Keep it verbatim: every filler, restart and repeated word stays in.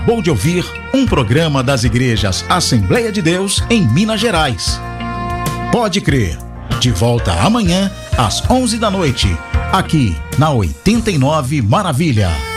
acabou de ouvir um programa das igrejas Assembleia de Deus em Minas Gerais. Pode crer, de volta amanhã às onze da noite, aqui na oitenta e nove Maravilha.